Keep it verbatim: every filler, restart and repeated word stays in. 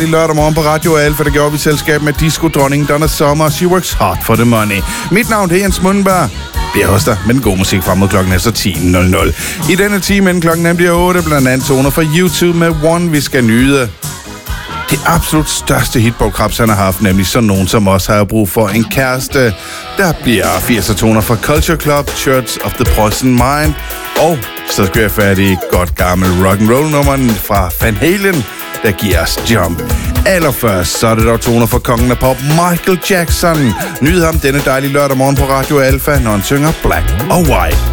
Lørdag morgen på Radio Alfa, der gjorde vi selskab med disco-dronningen Donna Summer. She works hard for the money. Mit navn det er Jens Mundberg. Bliver hos dig med den gode musik frem mod klokken efter ti nul nul. I denne time inden klokken nemlig otte, blandt andet toner fra YouTube med One, vi skal nyde. Det absolut største hitball-krabs, han har haft, nemlig sådan nogen som os har brug for en kæreste. Der bliver firser toner fra Culture Club, Church of the Poison Mind. Og så skal jeg færdig godt gammel rock'n'roll-nummeren fra Van Halen, der giver os Jump. Allerførst, så er det dog toner fra kongen af pop, Michael Jackson. Nyd ham denne dejlige lørdag morgen på Radio Alfa, når han synger Black or White.